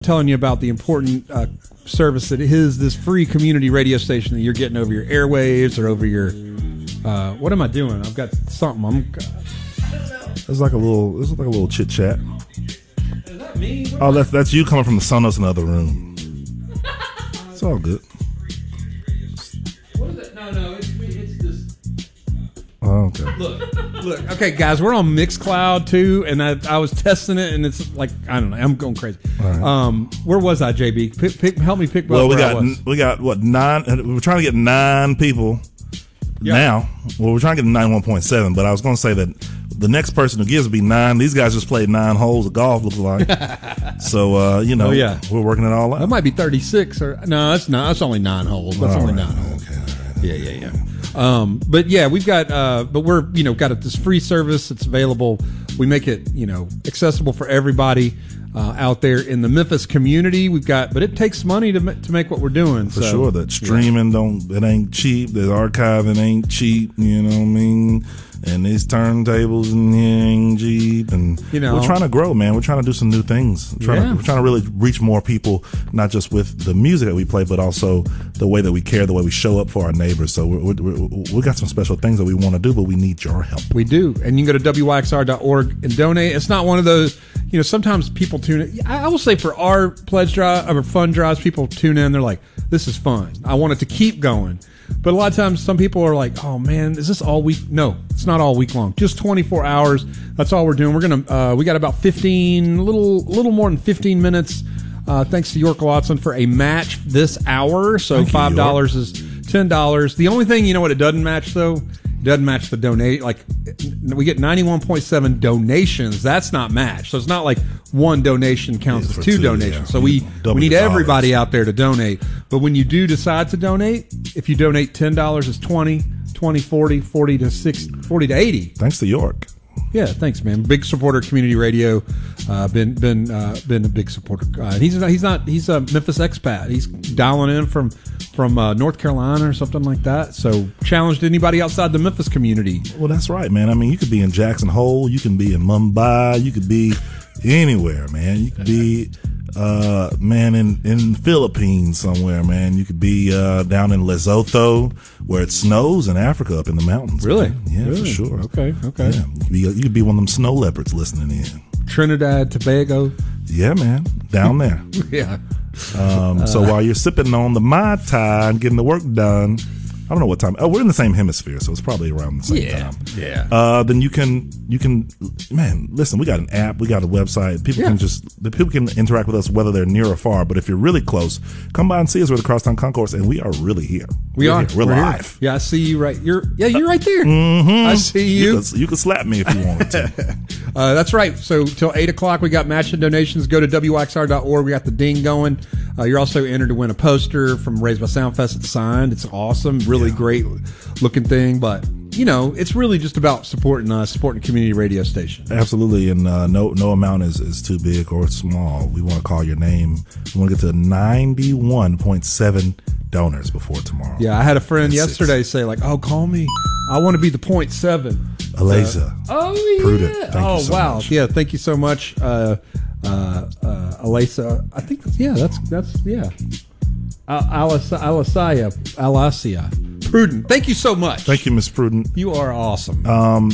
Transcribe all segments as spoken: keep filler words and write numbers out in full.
telling you about the important uh, service that is this free community radio station that you're getting over your airwaves or over your. Uh, what am I doing? I've got something. I'm. It's like a little. This is like a little chit chat. Is that me? What Oh, that's that's you coming from the Sonos in the other room. It's all good. What is it? No, no, it's it's this. Oh, okay. Look, look. Okay, guys, we're on Mixcloud too, and I, I was testing it, and it's like I don't know. I'm going crazy. Right. Um, where was I, J B? Pick, pick, help me pick. Well, we where I got was. we got what nine? We were trying to get nine people Yeah. now. Well, we're trying to get ninety-one point seven, but I was going to say that the next person who gives will be nine. These guys just played nine holes of golf, looks like. So uh, you know, Oh, yeah. we're working it all out. That might be thirty-six or no, that's not. That's only nine holes. That's All only right. nine holes. Okay, all right. Yeah, yeah, yeah. Um, but yeah, we've got, uh, but we're, you know, got this free service. It's available. We make it, you know, accessible for everybody uh, out there in the Memphis community. We've got, but it takes money to ma- to make what we're doing. For so, sure, that streaming don't it ain't cheap. The archiving ain't cheap. You know what I mean? And these turntables and here ain't cheap. And You know. we're trying to grow, man. We're trying to do some new things. We're trying, Yeah. to, we're trying to really reach more people, not just with the music that we play, but also the way that we care, the way we show up for our neighbors. So we're, we're, we're, we got some special things that we want to do, but we need your help. We do. And you can go to W Y X R dot org and donate. It's not one of those, you know, sometimes people tune in. I I will say for our pledge drive, or fun drives, people tune in. They're like, this is fun. I want it to keep going. But a lot of times some people are like, oh man, is this all week? No, it's not all week long. Just twenty-four hours. That's all we're doing. We're going to, uh, we got about fifteen, a little, little more than fifteen minutes. Uh, thanks to York Watson for a match this hour. So Thank you, five dollars is ten dollars. The only thing, you know what it doesn't match though? It doesn't match the donate. Like we get ninety-one point seven donations. That's not matched. So it's not like one donation counts Yeah, as for two two, donations. yeah. So You we, double we need your everybody dollars. out there to donate. But when you do decide to donate, if you donate ten dollars, it's twenty, twenty, forty, forty to sixty, forty to eighty. Thanks to York. Yeah, thanks, man. Big supporter of community radio. Uh, been been uh, been a big supporter. Uh, he's not, he's not he's a Memphis expat. He's dialing in from from uh, North Carolina or something like that. So challenged anybody outside the Memphis community. Well, that's right, man. I mean, you could be in Jackson Hole, you can be in Mumbai, you could be anywhere, man. You could be, uh, man, in in Philippines somewhere, man. You could be uh, down in Lesotho, where it snows in Africa, up in the mountains. Really? man. Yeah, Really? for sure. Okay, okay. Yeah, you could, be, you could be one of them snow leopards listening in. Trinidad, Tobago. Yeah, man, down there. Yeah. Um, so while you're sipping on the Mai Tai and getting the work done, I don't know what time. Oh, we're in the same hemisphere, so it's probably around the same Yeah. time. Yeah. Uh, then you can you can man, listen. We got an app, we got a website. People Yeah. can just the people can interact with us whether they're near or far. But if you're really close, come by and see us. We're at the Crosstown Concourse, and we are really here. We We're are. here. We're, We're here. live. Yeah, I see you right. You're yeah, you're right there. Mm-hmm. I see you. You could, you could slap me if you wanted to. Uh, that's right. So till eight o'clock, we got matching donations. Go to W X R dot org. We got the ding going. Uh, you're also entered to win a poster from Raised by Soundfest. It's signed. It's awesome. Really Yeah. great looking thing. But, you know, it's really just about supporting us, supporting community radio station. Absolutely, and uh, no no amount is, is too big or small. We want to call your name. We want to get to ninety-one point seven donors before tomorrow. Yeah, I had a friend That's yesterday say, like, oh, call me. I want to be the point seven. Eliza. Oh, yeah. Prudent. Thank you oh, so wow. much. Yeah, thank you so much, uh, uh, uh, Elisa. I think, that's, yeah, that's, that's yeah. Al- Alis- Alicia. Alicia. Prudent. Thank you so much. Thank you, Miss Prudent. You are awesome. Um,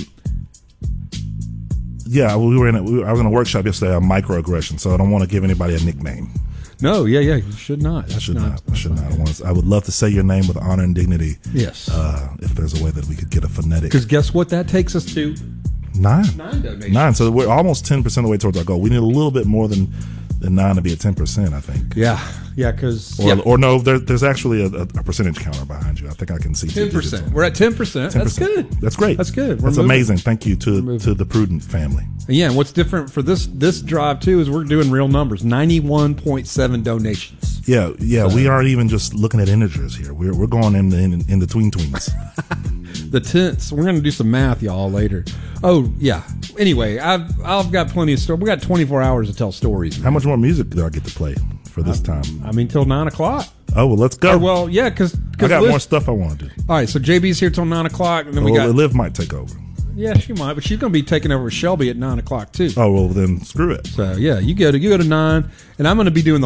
yeah, we were in. A, we were, I was in a workshop yesterday on microaggression, so I don't want to give anybody a nickname. no, yeah, yeah, you should not. I That's should not. I should not. I, want to, I would love to say your name with honor and dignity. Yes. Uh, if there's a way that we could get a phonetic Because guess what that takes us to? nine. Nine donations. Nine. So we're almost ten percent of the way towards our goal. We need a little bit more than than nine to be at ten percent. I think. Yeah, yeah, because Or, yeah. or no, there, there's actually a, a, a percentage counter behind you. I think I can see two ten digits percent. on it. We're at ten percent. That's ten percent. good. That's great. That's good. We're That's moving. amazing. Thank you to moving. to the Prudent family. And yeah, and what's different for this this drive too is we're doing real numbers. ninety-one point seven donations. Yeah, yeah. We aren't even just looking at integers here. We're we're going in the in, in the tween tweens. The tenths. We're gonna do some math, y'all, later. Oh yeah. Anyway, I've I've got plenty of stories. We got twenty-four hours to tell stories. How much more music do I get to play for this time? I mean, till nine o'clock. Oh well, let's go. Or, well, yeah, because I got more stuff I want to do. All right, so J B's here till nine o'clock, and then we Well, got Liv might take over. Yeah, she might, but she's going to be taking over with Shelby at nine o'clock too. Oh well, then screw it. So yeah, you go to you go to nine, and I'm going to be doing the